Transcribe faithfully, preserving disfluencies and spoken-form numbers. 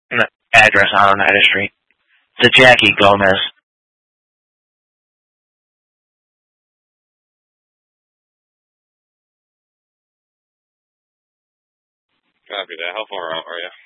An address on Oneida Street. To Jackie Gomez. Copy that. How far out are you?